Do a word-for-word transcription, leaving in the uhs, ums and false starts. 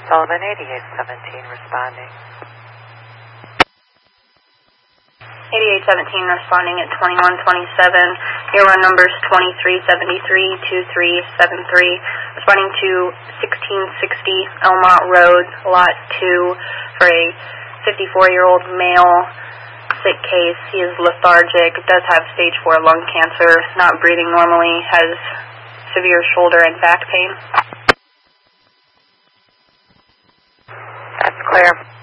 Sullivan, eighty-eight seventeen responding. eighty-eight seventeen responding at twenty-one twenty-seven. Your run number is twenty-three seventy-three, two three seven three. Responding to sixteen sixty Elmont Road, Lot two, for a fifty-four-year-old male. Sick case. He is lethargic, does have stage four lung cancer, not breathing normally, has severe shoulder and back pain. That's clear.